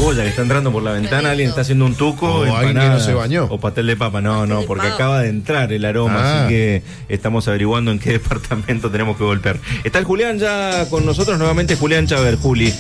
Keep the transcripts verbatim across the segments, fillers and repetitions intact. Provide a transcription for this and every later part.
cebolla que está entrando por la ventana, alguien está haciendo un tuco, o alguien que no se bañó. O pastel de papa. No, no, porque acaba de entrar el aroma, ah. así que estamos averiguando en qué departamento tenemos que golpear. Está el Julián ya con nosotros nuevamente, Julián Chaver, Juli.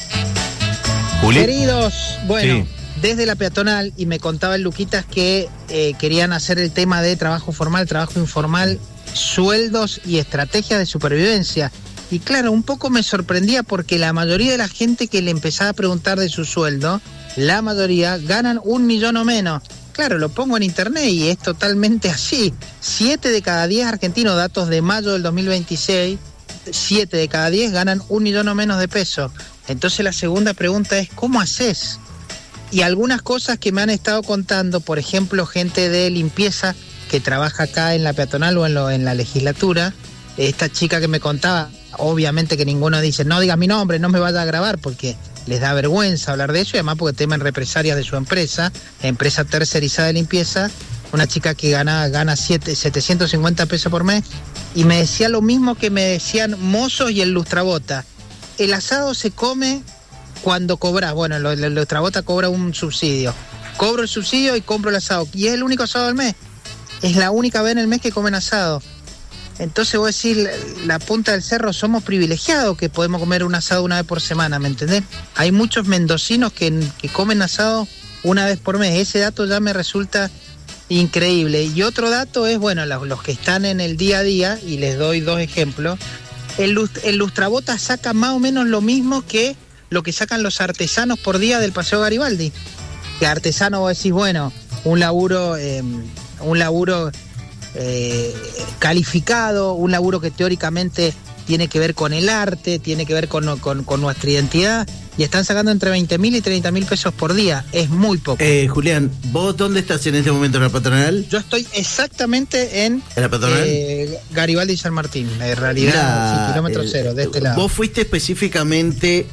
Juli. Queridos, bueno, sí. Desde la peatonal, y me contaba el Luquitas que eh, querían hacer el tema de trabajo formal, trabajo informal, sueldos y estrategias de supervivencia. Y claro, un poco me sorprendía porque la mayoría de la gente que le empezaba a preguntar de su sueldo, la mayoría ganan un millón o menos. Claro, lo pongo en internet y es totalmente así. Siete de cada diez argentinos, datos de mayo del dos mil veintiséis, siete de cada diez ganan un millón o menos de pesos. Entonces la segunda pregunta es, ¿cómo haces? Y algunas cosas que me han estado contando, por ejemplo, gente de limpieza que trabaja acá en la peatonal o en, lo, en la legislatura, esta chica que me contaba, obviamente que ninguno dice, no diga mi nombre, no me vaya a grabar, porque les da vergüenza hablar de eso, y además porque temen represalias de su empresa, empresa tercerizada de limpieza, una chica que gana, gana siete, setecientos cincuenta pesos por mes, y me decía lo mismo que me decían mozos y el lustrabota. El asado se come cuando cobras, bueno, el, el lustrabota cobra un subsidio. Cobro el subsidio y compro el asado, y es el único asado del mes. Es la única vez en el mes que comen asado. Entonces vos decís, la, la punta del cerro, somos privilegiados que podemos comer un asado una vez por semana, ¿me entendés? Hay muchos mendocinos que, que comen asado una vez por mes. Ese dato ya me resulta increíble. Y otro dato es, bueno, los, los que están en el día a día, y les doy dos ejemplos, el, lust, el lustrabota saca más o menos lo mismo que lo que sacan los artesanos por día del Paseo Garibaldi. Que artesano vos decís, bueno, un laburo, eh, un laburo... Eh, calificado, un laburo que teóricamente tiene que ver con el arte, tiene que ver con, con, con nuestra identidad, y están sacando entre veinte mil y treinta mil pesos por día. Es muy poco. Eh, Julián, ¿vos dónde estás en este momento, en la patronal? Yo estoy exactamente en, ¿En la patronal? Eh, Garibaldi y San Martín, en realidad, la, sí, kilómetro el, cero, de este lado. Vos fuiste específicamente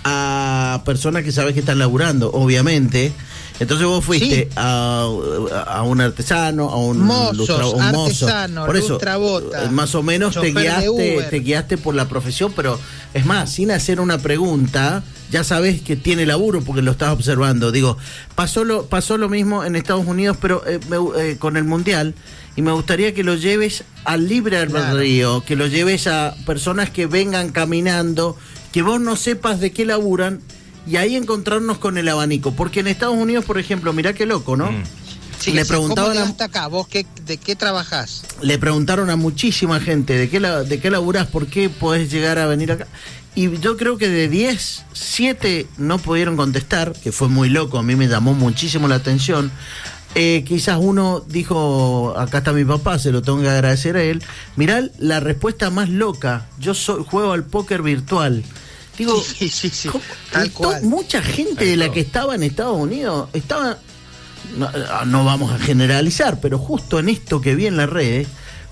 a personas que sabes que están laburando, obviamente. Entonces vos fuiste sí. a, a un artesano, a un, Mozos, lustra, un mozo. Artesano, por eso, lustrabota, más o menos te guiaste, te guiaste por la profesión, pero es más, sin hacer una pregunta, ya sabes que tiene laburo porque lo estás observando. Digo, pasó lo, pasó lo mismo en Estados Unidos, pero eh, me, eh, con el Mundial, y me gustaría que lo lleves al libre albedrío, claro. Que lo lleves a personas que vengan caminando, que vos no sepas de qué laburan, y ahí encontrarnos con el abanico, porque en Estados Unidos, por ejemplo, mirá qué loco, ¿no? Mm. Sí, le preguntaban hasta acá, vos qué, de qué trabajás. Le preguntaron a muchísima gente de qué la, de qué laburás, por qué podés llegar a venir acá. Y yo creo que de diez, siete no pudieron contestar, que fue muy loco, a mí me llamó muchísimo la atención. Eh, quizás uno dijo, acá está mi papá, se lo tengo que agradecer a él. Mirá la respuesta más loca, yo soy, juego al póker virtual. Digo, sí, sí, sí, tal cual. Mucha gente de la que estaba en Estados Unidos estaba, no, no vamos a generalizar, pero justo en esto que vi en las redes,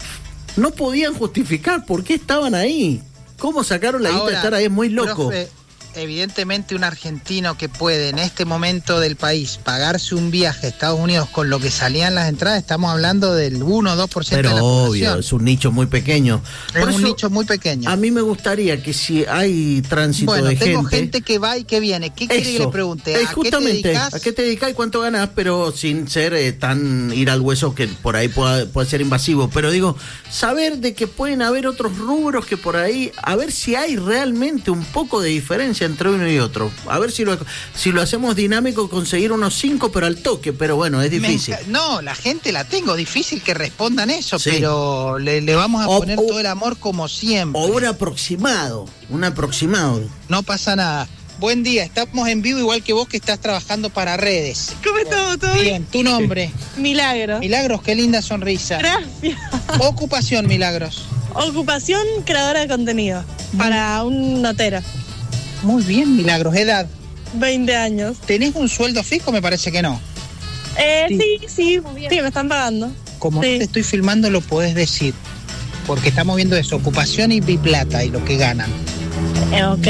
no podían justificar por qué estaban ahí. ¿Cómo sacaron la guita de estar ahí? Es muy loco. Profe, evidentemente un argentino que puede en este momento del país pagarse un viaje a Estados Unidos con lo que salían las entradas, estamos hablando del uno o dos por ciento Pero de la obvio, población. Es un nicho muy pequeño. Es Por un eso, nicho muy pequeño. A mí me gustaría que si hay tránsito bueno, de tengo gente... gente que va y que viene. ¿Qué quiere que le pregunte? Eh, ¿A justamente, qué te dedicas? ¿a qué te dedicas y cuánto ganas? Pero sin ser eh, tan ir al hueso que por ahí pueda, puede ser invasivo. Pero digo, saber de que pueden haber otros rubros que por ahí, a ver si hay realmente un poco de diferencia entre uno y otro. A ver si lo, si lo hacemos dinámico, conseguir unos cinco, pero al toque. Pero bueno, es difícil. Me, no, la gente la tengo. Difícil que respondan eso, sí. Pero le, le vamos a o, poner o, todo el amor como siempre. O un aproximado. Un aproximado. No pasa nada. Buen día, estamos en vivo igual que vos que estás trabajando para redes. ¿Cómo estamos todos? Bien, ¿tu nombre? Milagros. Milagros, qué linda sonrisa. Gracias. Ocupación, Milagros. Ocupación, creadora de contenido. Para un notero. Muy bien, Milagros. ¿Edad? veinte años. ¿Tenés un sueldo fijo? Me parece que no. Eh, sí, sí, sí, sí, me están pagando. Como sí. no te estoy filmando, lo podés decir. Porque estamos viendo eso, ocupación y plata y lo que ganan. Eh, ok.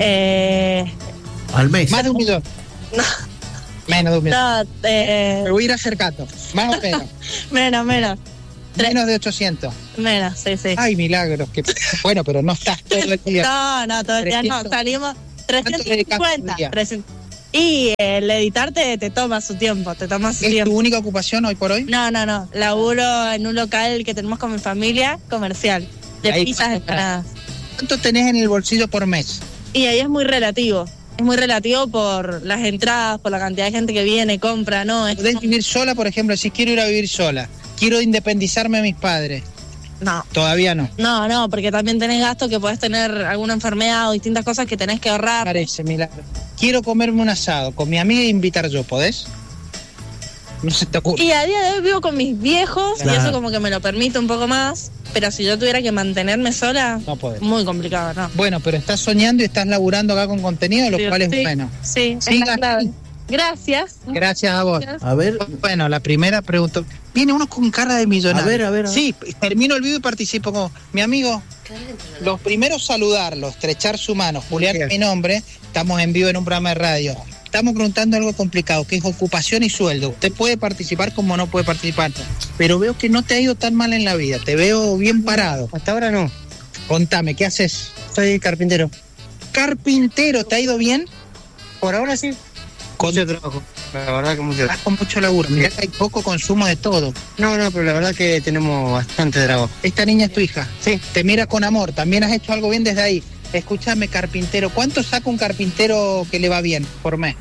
Eh... Al mes. Más de un millón. No. Menos de un millón. No, eh... Me voy a ir acercando. Más o menos. menos, menos. Menos de ochocientos. Menos, sí, sí. Ay, Milagros. Que... Bueno, pero no estás todo el día. No, no, todo el día no. Salimos trescientos cincuenta. Y el editarte te toma su tiempo, te toma su ¿Es tiempo. tu única ocupación hoy por hoy? No, no, no. Laburo en un local que tenemos con mi familia, comercial, de Ahí pizzas pasa. empanadas. ¿Cuánto tenés en el bolsillo por mes? Y ahí es muy relativo. Es muy relativo por las entradas, por la cantidad de gente que viene, compra, ¿no? Es- ¿Podés vivir sola, por ejemplo? Si quiero ir a vivir sola, quiero independizarme de mis padres. No. Todavía no. No, no, porque también tenés gastos que podés tener alguna enfermedad o distintas cosas que tenés que ahorrar. Parece milagro. Quiero comerme un asado con mi amiga e invitar yo, ¿podés? No se te ocurre. Y a día de hoy vivo con mis viejos Claro. y eso como que me lo permite un poco más, pero si yo tuviera que mantenerme sola, No podés. muy complicado, ¿no? Bueno, pero estás soñando y estás laburando acá con contenido, lo Sí, cual es sí, bueno. Sí, es Siga la clave. así. Gracias. Gracias a vos. Gracias. A ver, Bueno, la primera pregunta. Viene uno con cara de millonario. A ver, a ver, a ver. Sí, termino el video y participo como mi amigo. Los primeros saludarlo, estrechar su mano. Julián es mi nombre. Estamos en vivo en un programa de radio. Estamos preguntando algo complicado, que es ocupación y sueldo. Usted puede participar como no puede participar. Pero veo que no te ha ido tan mal en la vida. Te veo bien parado. Hasta ahora no. Contame, ¿qué haces? Soy carpintero. Carpintero, ¿te ha ido bien? Por ahora sí. Con- Mucho trabajo. La verdad que mucho. Estás con mucho laburo. Mirá que hay poco consumo de todo. No, no, pero la verdad que tenemos bastante trabajo. Esta niña es tu hija. Sí. Te mira con amor. También has hecho algo bien desde ahí. Escúchame, carpintero. ¿Cuánto saca un carpintero que le va bien por mes?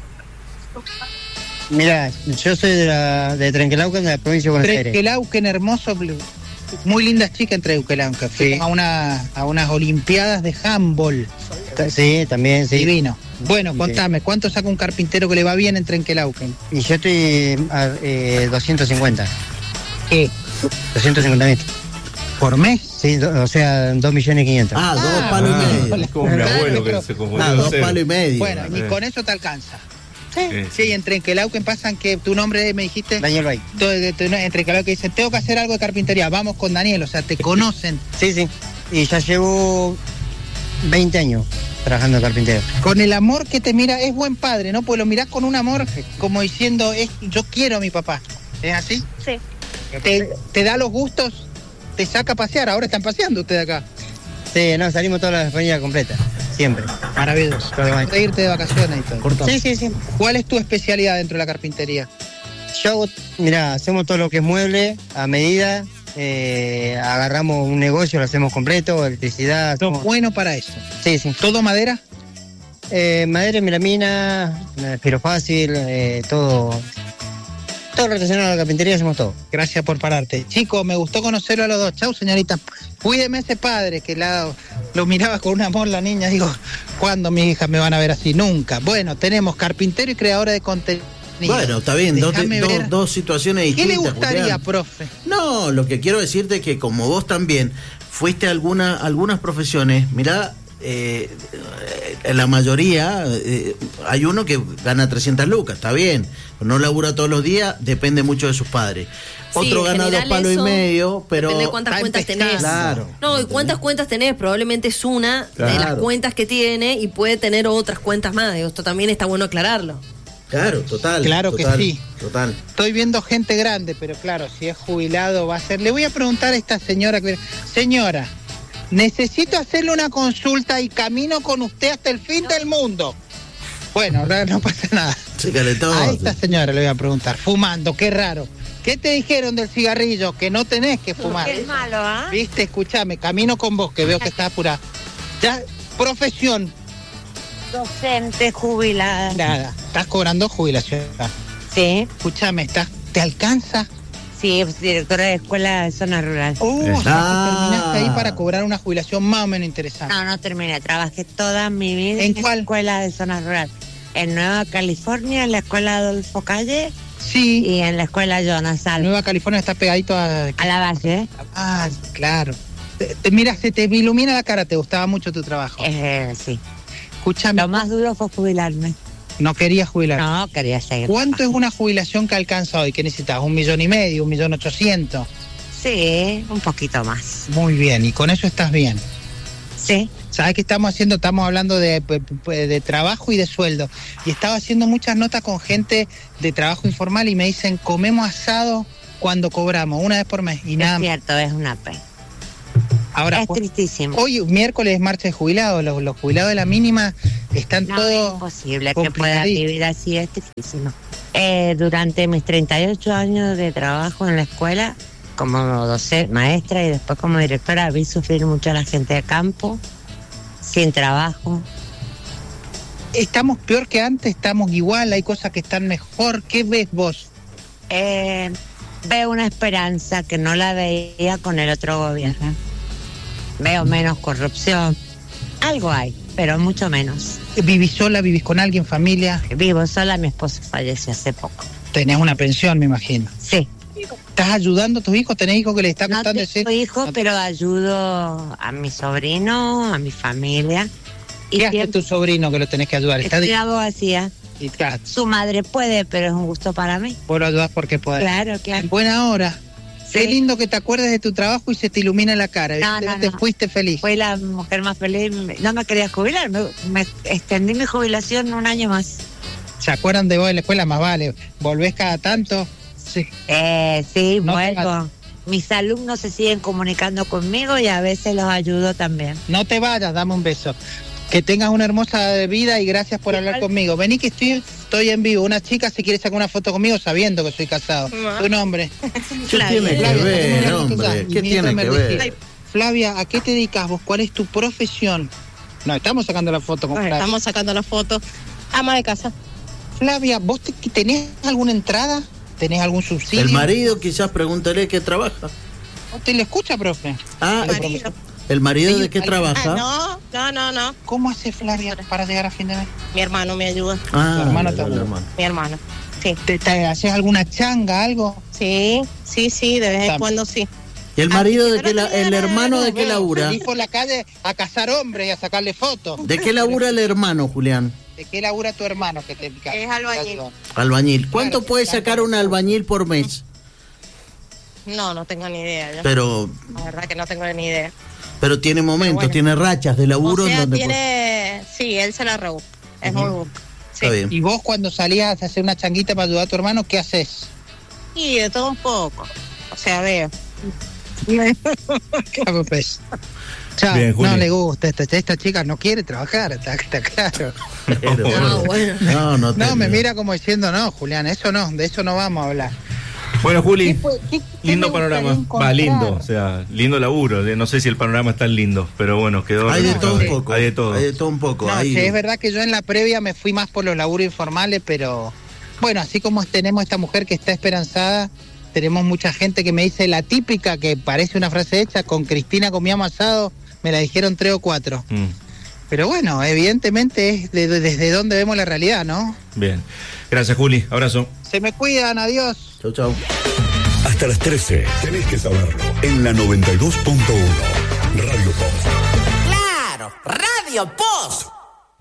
Mira, yo soy de, la, de Trenquelauquen, de la provincia de Buenos Aires. Trenquelauquen, hermoso. Muy linda chica en Trenquelauquen. Fuimos Sí. a, una, a unas olimpiadas de handball. Sí, también, sí. Divino. Bueno, Sí. contame, ¿cuánto saca un carpintero que le va bien en Trenquelauquen? Y yo estoy a eh, doscientos cincuenta. ¿Qué? doscientos cincuenta mil. ¿Por mes? Sí, do- o sea, dos millones quinientos. ah, dos Ah, palos Ah, y medio. es como mi abuelo que Pero- se confundió. Ah, de dos cero. palos y medio. Bueno, ni Eh. con eso te alcanza. Sí. Sí, en Trenquelauquen pasan que tu nombre me dijiste. Daniel Bay. Todo- de- de- En Trenquelauquen dicen, tengo que hacer algo de carpintería. Vamos con Daniel, o sea, te conocen. Sí, sí. Y ya llevo veinte años trabajando de carpintero. Con el amor que te mira, es buen padre, ¿no? Pues lo mirás con un amor como diciendo, es, yo quiero a mi papá. ¿Es así? Sí. Te, te da los gustos, te saca a pasear. Ahora están paseando ustedes acá. Sí, no, salimos toda la familia completa. Siempre. Maravilloso. Todo bien. De irte de vacaciones y todo. Cortó. Sí, sí, sí. ¿Cuál es tu especialidad dentro de la carpintería? Yo hago, mira, hacemos todo lo que es mueble a medida, eh, agarramos un negocio, lo hacemos completo, electricidad. Sos hacemos- bueno para eso. Sí, sí. ¿Todo madera? Eh, madera, melamina, eh, filo fácil, eh, todo. Todo lo relacionado a la carpintería hacemos todo. Gracias por pararte. Chicos, me gustó conocerlo a los dos. Chau, señorita. Cuídeme ese padre que la, lo miraba con un amor la niña. Digo, ¿cuándo mis hijas me van a ver así? Nunca. Bueno, tenemos carpintero y creadora de contenido. Bueno, está bien, dos, Déjame dos- ver. dos situaciones ¿Qué distintas. le gustaría, Julián. profe? No, lo que quiero decirte es que como vos también fuiste a alguna, algunas profesiones, mirá, eh, eh, la mayoría, eh, hay uno que gana trescientas lucas, está bien, no labura todos los días, depende mucho de sus padres. Otro en gana dos general palos y eso medio, pero... Depende de cuántas está cuentas empezando. tenés. Claro. No, y cuántas cuentas tenés. Probablemente es una de las Claro. cuentas que tiene y puede tener otras cuentas más. Digo, esto también está bueno aclararlo. Claro, total. Claro que total, sí. Total. Estoy viendo gente grande, pero claro, si es jubilado va a ser... Le voy a preguntar a esta señora que... Señora, necesito hacerle una consulta y camino con usted hasta el fin del mundo. Bueno, no, no pasa nada. Se calentó. A esta señora le voy a preguntar, fumando, qué raro. ¿Qué te dijeron del cigarrillo? Que no tenés que fumar. Es malo, ¿ah? Viste, escúchame, camino con vos, que veo que estás apurada. Ya, profesión, Docente jubilada. nada. Estás cobrando jubilación. Sí, Escúchame, ¿estás, ¿te alcanza? sí, es directora de escuela de zona rural. Oh, o sea, que Ah. terminaste ahí para cobrar una jubilación más o menos interesante. No, no terminé. Trabajé toda mi vida ¿En cuál? escuela de zona rural. En Nueva California, en la escuela Adolfo Calle Sí, y en la escuela Jonas Alba. Nueva California está pegadito a... A la base, Ah, claro. Te- te- mira, se te ilumina la cara, te gustaba mucho tu trabajo. eh, sí. Escúchame, Lo más duro fue jubilarme. no querías jubilar. No, quería seguir. ¿Cuánto es una jubilación que alcanza hoy? ¿Qué necesitas? ¿Un millón y medio? ¿Un millón ochocientos? Sí, un poquito más. Muy bien, y con eso estás bien. Sí. ¿Sabes qué estamos haciendo? Estamos hablando de, de trabajo y de sueldo. Y estaba haciendo muchas notas con gente de trabajo informal y me dicen, comemos asado cuando cobramos, una vez por mes. Y nada Es más. cierto, es una pena. Ahora, Es tristísimo. hoy miércoles es marcha de jubilados. Los, los jubilados de la mínima Están No, todos... es imposible que pueda complicadísimos. vivir así, es difícil. Eh, durante mis treinta y ocho años de trabajo en la escuela, como docente, maestra y después como directora, vi sufrir mucho a la gente de campo, sin trabajo. Estamos peor que antes, estamos igual, hay cosas que están mejor. ¿Qué ves vos? Eh, veo una esperanza que no la veía con el otro gobierno. Veo menos corrupción. Algo hay, pero mucho menos. ¿Vivís sola, vivís con alguien, familia? Vivo sola, mi esposo falleció hace poco. Tenés una pensión, me imagino. Sí. ¿Estás ayudando a tus hijos? ¿Tenés hijos que les está No costando tengo decir? hijos, No. pero ayudo a mi sobrino, a mi familia. Y ¿Qué hace siempre tu sobrino que lo tenés que ayudar? Está estoy di- abogacía. y claro, Su madre puede, pero es un gusto para mí. vos lo ayudás porque podés. Claro, claro. En buena hora. Qué Sí. lindo que te acuerdes de tu trabajo y se te ilumina la cara. No, no, Evidentemente no. fuiste feliz. Fui la mujer más feliz. No me quería jubilar. Me, me extendí mi jubilación un año más. ¿Se acuerdan de vos en la escuela? Más vale. ¿Volvés cada tanto? Sí. Eh, sí, No te vuelvo. Mis alumnos se siguen comunicando conmigo y a veces los ayudo también. No te vayas, dame un beso. Que tengas una hermosa vida y gracias por hablar Igual. conmigo. Vení que estoy, estoy en vivo. Una chica se quiere sacar una foto conmigo sabiendo que soy casado. Tu nombre. ¿Qué tiene que Flavia, ver, ¿cómo me hombre? llamas? ¿Qué Mientras tiene me que decís, ver? Flavia, ¿a qué te dedicas vos? ¿Cuál es tu profesión? No, estamos sacando la foto con Nos Flavia. estamos sacando la foto. Ama de casa. Flavia, ¿vos te- tenés alguna entrada? ¿Tenés algún subsidio? El marido, quizás pregúntale qué trabaja. ¿Te le escucha, profe? Ah, El marido. ¿el marido de Sí, qué al- trabaja? Ah, no, no, no, no. ¿Cómo hace Flavia para llegar a fin de mes? Mi hermano me ayuda. Ah, Tu hermano el también. hermano. Mi hermano. Sí. ¿Te, te haces alguna changa, algo? Sí, sí, sí, de vez en Tam- cuando sí. ¿Y el marido de pero qué la- no, el no, hermano de qué Bueno, labura? salís por la calle a cazar hombres y a sacarle fotos. ¿De qué labura el hermano, Julián? ¿De qué labura tu hermano que te Es albañil. Albañil. ¿Cuánto Claro, puede claro. sacar un albañil por mes? No, no tengo ni idea. Yo. Pero, La verdad que no tengo ni idea. pero tiene momentos, Bueno. tiene rachas de laburo O en sea, donde tiene... Sí, él se la rebusca. Es muy busca. Sí. está bien. Y vos cuando salías a hacer una changuita para ayudar a tu hermano, ¿qué haces? Y de todo un poco. O sea, veo. Claro, pues. Chao, Bien, Juli. no le gusta, esta, esta chica no quiere trabajar, está, está claro. Pero, Ah, bueno. No, no, No, te- me mira como diciendo, no, Julián, eso no, de eso no vamos a hablar. Bueno, Juli, ¿Qué- qué- qué lindo le gustaría panorama. Va, encontrar? lindo, o sea, lindo laburo. eh, No sé si el panorama es tan lindo, pero bueno, quedó. Hay de reflejado todo un ahí. poco. Hay de todo. Hay de todo un poco. No, hay- sí, es verdad que yo en la previa me fui más por los laburos informales, pero bueno, así como tenemos esta mujer que está esperanzada, tenemos mucha gente que me dice la típica, que parece una frase hecha, con Cristina comíamos asado, me la dijeron tres o cuatro. Mm, Pero bueno, evidentemente es de- de- desde donde vemos la realidad, ¿no? bien. Gracias, Juli. Abrazo. Se me cuidan, adiós. Chau, chau. Hasta las trece, tenés que saberlo. En la noventa y dos punto uno, Radio Post. Claro, Radio Post.